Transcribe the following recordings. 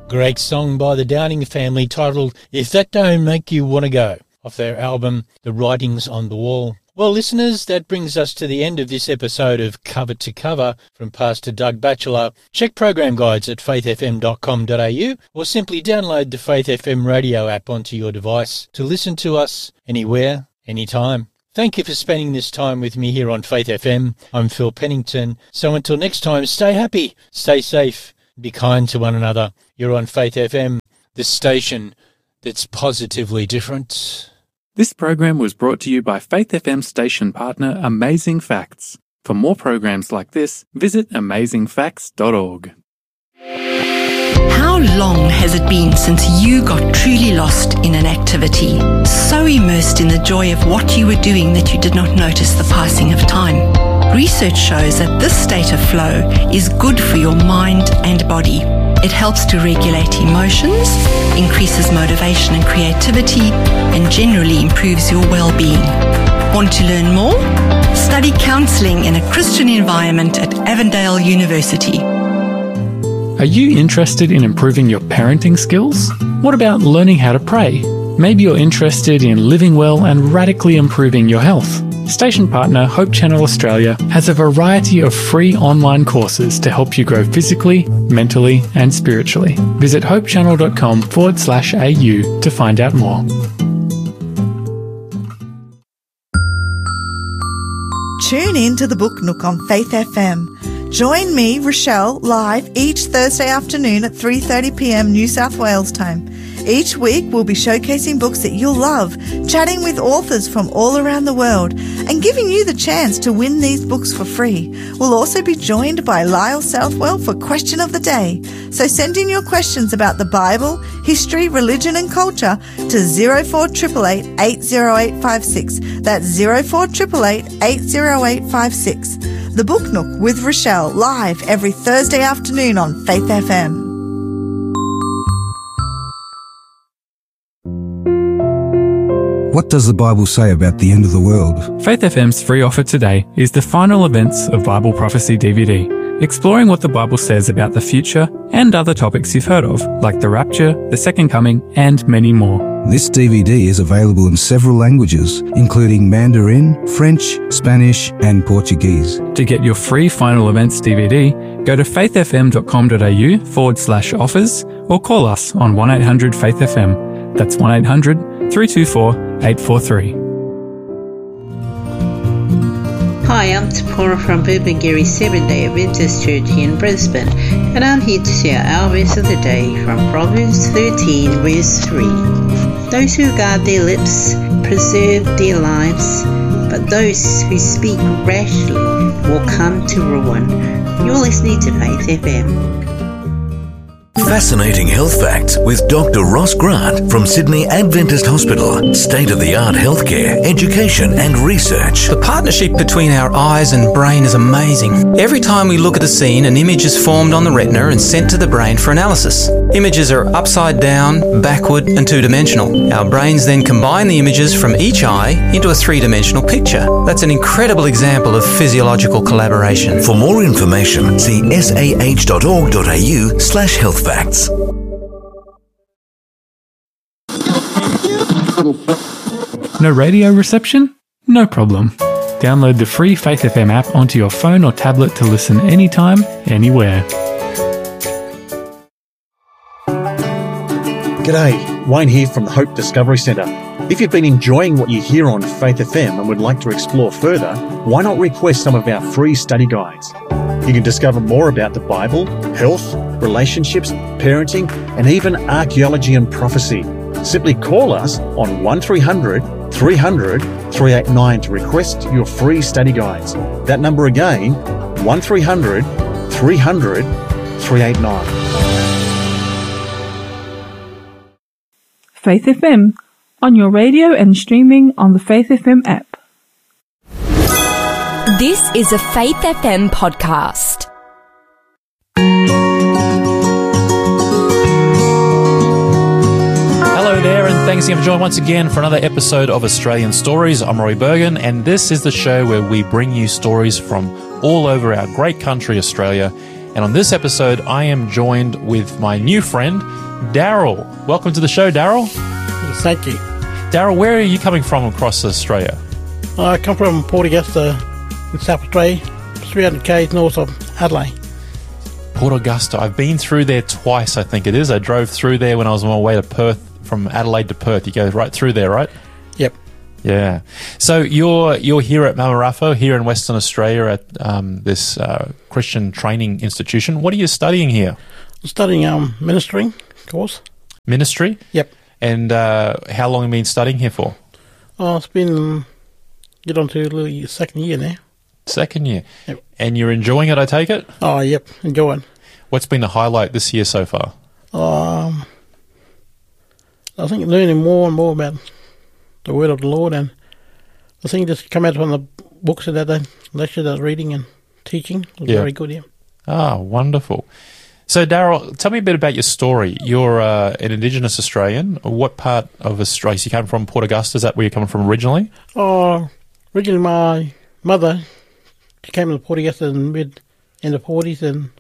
Great song by the Downing Family titled If That Don't Make You Want to Go, off their album The Writings on the Wall. Well, listeners, that brings us to the end of this episode of Cover to Cover from Pastor Doug Batchelor. Check program guides at faithfm.com.au or simply download the Faith FM radio app onto your device to listen to us anywhere, anytime. Thank you for spending this time with me here on Faith FM. I'm Phil Pennington. So until next time, stay happy, stay safe, be kind to one another. You're on Faith FM, the station that's positively different. This program was brought to you by Faith FM station partner Amazing Facts. For more programs like this, visit amazingfacts.org. How long has it been since you got truly lost in an activity, so immersed in the joy of what you were doing that you did not notice the passing of time? Research shows that this state of flow is good for your mind and body. It helps to regulate emotions, increases motivation and creativity, and generally improves your well-being. Want to learn more? Study counselling in a Christian environment at Avondale University. Are you interested in improving your parenting skills? What about learning how to pray? Maybe you're interested in living well and radically improving your health. Station partner Hope Channel Australia has a variety of free online courses to help you grow physically, mentally and spiritually. Visit hopechannel.com/au to find out more. Tune in to the Book Nook on Faith FM. Join me, Rochelle, live each Thursday afternoon at 3:30 p.m. New South Wales time. Each week we'll be showcasing books that you'll love, chatting with authors from all around the world, and giving you the chance to win these books for free. We'll also be joined by Lyle Southwell for Question of the Day. So send in your questions about the Bible, history, religion and culture to 0488 80856. That's 0488 80856. The Book Nook with Rochelle, live every Thursday afternoon on Faith FM. What does the Bible say about the end of the world? Faith FM's free offer today is the Final Events of Bible Prophecy DVD, exploring what the Bible says about the future and other topics you've heard of, like the rapture, the second coming, and many more. This DVD is available in several languages, including Mandarin, French, Spanish, and Portuguese. To get your free Final Events DVD, go to faithfm.com.au/offers or call us on 1-800-FAITH-FM. That's 1-800-324-843. Hi, I'm Tapora from Burpengary Seventh-day Adventist Church here in Brisbane, and I'm here to share our verse of the day from Proverbs 13, verse 3. Those who guard their lips preserve their lives, but those who speak rashly will come to ruin. You're listening to Faith FM. Fascinating health facts with Dr. Ross Grant from Sydney Adventist Hospital. State-of-the-art healthcare, education and research. The partnership between our eyes and brain is amazing. Every time we look at a scene, an image is formed on the retina and sent to the brain for analysis. Images are upside down, backward and two-dimensional. Our brains then combine the images from each eye into a three-dimensional picture. That's an incredible example of physiological collaboration. For more information, see sah.org.au/healthfacts. No radio reception? No problem. Download the free Faith FM app onto your phone or tablet to listen anytime, anywhere. G'day, Wayne here from the Hope Discovery Centre. If you've been enjoying what you hear on Faith FM and would like to explore further, why not request some of our free study guides? You can discover more about the Bible, health, relationships, parenting, and even archaeology and prophecy. Simply call us on 1300 300 389 to request your free study guides. That number again, 1300 300 389. Faith FM, on your radio and streaming on the Faith FM app. This is a Faith FM podcast. Hello there, and thanks again for joining once again for another episode of Australian Stories. I'm Rory Bergen, and this is the show where we bring you stories from all over our great country, Australia, And on this episode, I am joined with my new friend, Daryl. Welcome to the show, Daryl. Thank you. Daryl, where are you coming from across Australia? I come from Port Augusta in South Australia, 300 k's north of Adelaide. Port Augusta. I've been through there twice, I think it is. I drove through there when I was on my way to Perth, from Adelaide to Perth. You go right through there, right? Yep. Yeah. So you're here at Mama Rafa, here in Western Australia at this Christian training institution. What are you studying here? I'm studying ministering course. Ministry? Yep. And how long have you been studying here for? Oh, it's been, get on to the second year now. Second year. Yep. And you're enjoying it, I take it? Oh, yep, enjoying. What's been the highlight this year so far? I think learning more and more about the word of the Lord, and the thing just come out from the books that they lecture, that reading and teaching was very good, yeah. Ah, wonderful. So, Daryl, tell me a bit about your story. You're an Indigenous Australian. What part of Australia? So you came from Port Augusta. Is that where you're coming from originally? Originally my mother, she came to Port Augusta in the end of 40s and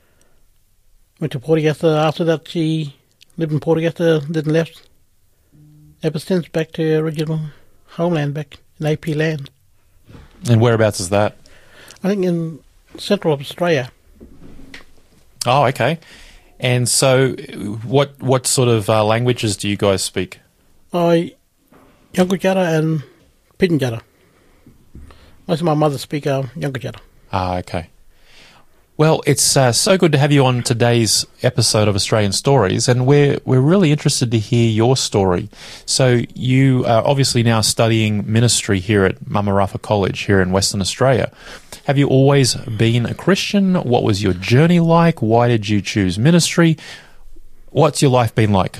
went to Port Augusta. After that, she lived in Port Augusta, didn't left. Ever since, back to her original homeland, back in AP land. And whereabouts is that? I think in central Australia. Oh, okay. And so what sort of languages do you guys speak? Yungajatta and Pidginjatta. Most of my mother speak Yungajatta. Ah, okay. Well, it's so good to have you on today's episode of Australian Stories, and we're really interested to hear your story. So you are obviously now studying ministry here at Mama Rafa College here in Western Australia. Have you always been a Christian? What was your journey like? Why did you choose ministry? What's your life been like?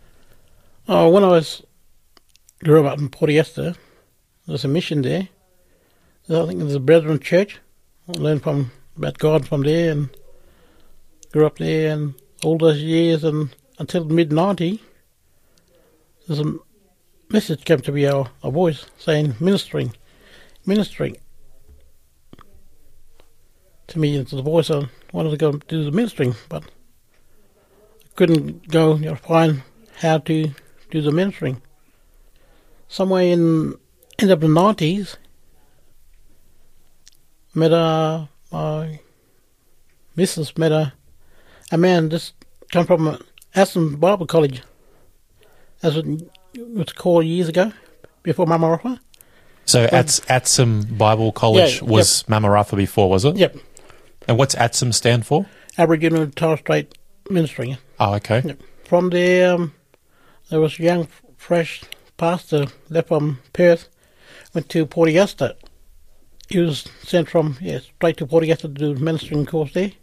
When I grew up in Port Augusta, there was a mission there. I think there's a Brethren Church. I learned about God from there and grew up there, and all those years and until mid-90, there's a message came to be our voice saying ministering to me. It's the voice. I wanted to go do the ministering, but I couldn't go find how to do the ministering. Somewhere in end of the 90s, met my missus met a man just come from Aston Bible College, as it was called years ago, before Mama Rafa. So Atsum Bible College was Mama Rafa before, was it? Yep. And what's Atsum stand for? Aboriginal and Torres Strait Ministry. Oh, okay. Yep. From there, there was a young, fresh pastor left from Perth, went to Port Augusta. He was sent from straight to Port Augusta to do the ministering course there.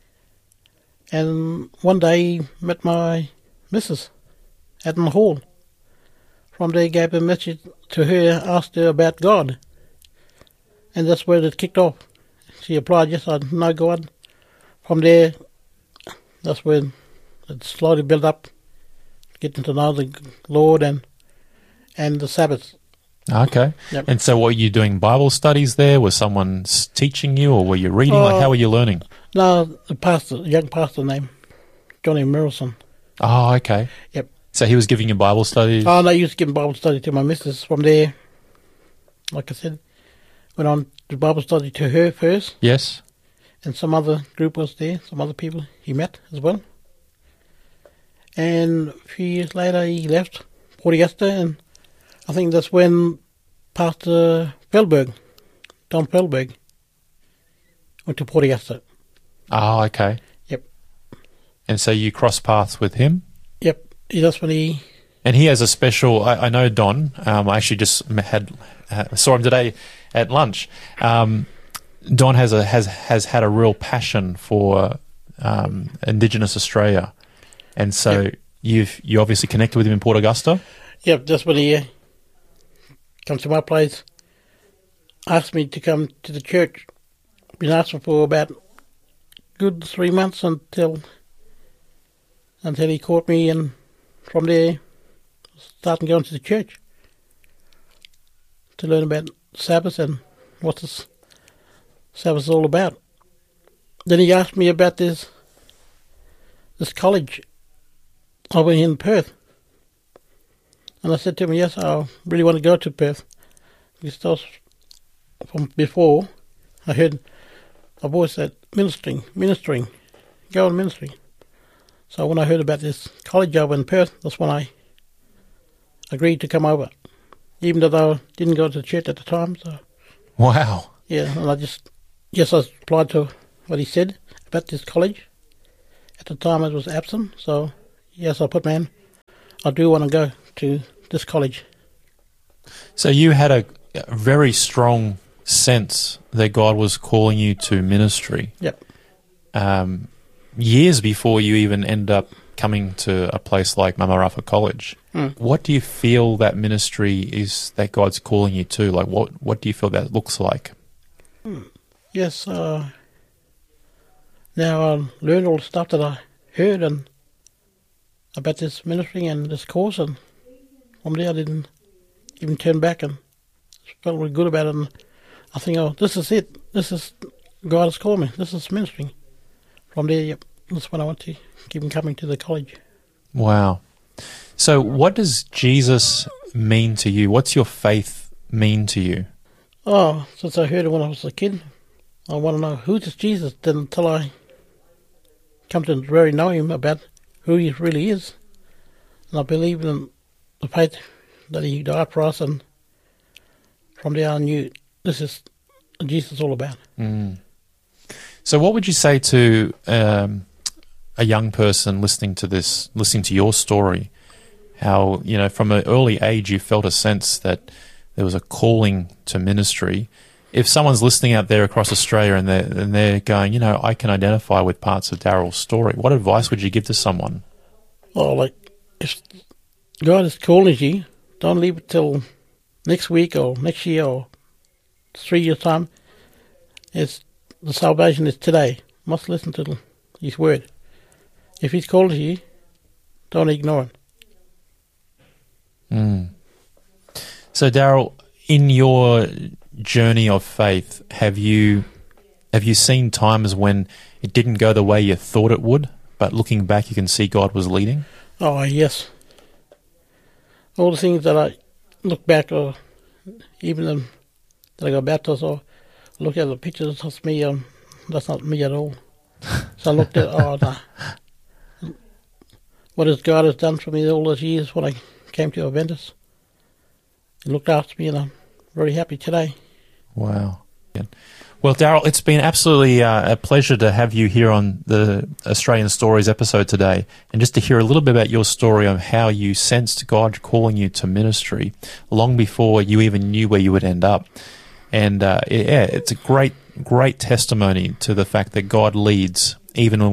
And one day he met my missus at the hall. From there he gave a message to her, asked her about God. And that's where it kicked off. She applied, yes, I know God. From there, that's when it slowly built up, getting to know the Lord and the Sabbath. Okay. Yep. And so were you doing Bible studies there? Was someone teaching you, or were you reading? How were you learning? No, the young pastor named Johnny Merrison. Oh, okay. Yep. So he was giving you Bible studies? Oh, no, he used to give Bible study to my missus. From there, like I said, went on to Bible study to her first. Yes. And some other group was there, some other people he met as well. And a few years later, he left Port Augusta, and I think that's when Pastor Feldberg, Don Feldberg, went to Port Augusta. Oh, okay. Yep. And so you cross paths with him? Yep. That's when he... And he has a special... I know Don. I actually just saw him today at lunch. Don has had a real passion for Indigenous Australia. And so you obviously connected with him in Port Augusta? Yep, that's when he comes to my place, asked me to come to the church. Been asking for about good 3 months until he caught me, and from there starting going to the church to learn about Sabbath and what this Sabbath is all about. then he asked me about this college over in Perth. And I said to him, yes, I really want to go to Perth. Because from before, I heard a voice that ministering, go on ministering. So when I heard about this college over in Perth, that's when I agreed to come over. Even though I didn't go to church at the time. So. Wow. Yeah, and I applied to what he said about this college. At the time it was absent, so yes, I put man, I do want to go to this college. So you had a very strong sense that God was calling you to ministry. Yep. Years before you even end up coming to a place like Mamarafa College. What do you feel that ministry is that God's calling you to? Like, what do you feel that looks like? Yes, now I learned all the stuff that I heard and about this ministry and this course, and from there I didn't even turn back and felt really good about it. And I think, oh, this is it. This is God has called me. This is ministry. From there, yep, that's when I want to keep coming to the college. Wow. So what does Jesus mean to you? What's your faith mean to you? Oh, since I heard it when I was a kid, I want to know who is Jesus until I come to really know him about who he really is. And I believe in the faith that he died for us, and from there I knew this is what Jesus is all about. So what would you say to a young person listening to your story, how, from an early age you felt a sense that there was a calling to ministry? If someone's listening out there across Australia and they're going, I can identify with parts of Daryl's story, what advice would you give to someone? Well, if God is calling you, don't leave it till next week or next year or 3 years' time. The salvation is today. You must listen to his word. If he's called you, don't ignore it. So, Daryl, in your journey of faith, have you seen times when it didn't go the way you thought it would, but looking back you can see God was leading? Oh, yes. All the things that I look back, or even that I got baptized, or look at the pictures, that's me. That's not me at all. So I looked at, what God has done for me all those years when I came to Adventist. He looked after me, and I'm very happy today. Wow. Well, Daryl, it's been absolutely a pleasure to have you here on the Australian Stories episode today, and just to hear a little bit about your story on how you sensed God calling you to ministry long before you even knew where you would end up. And it's a great testimony to the fact that God leads even when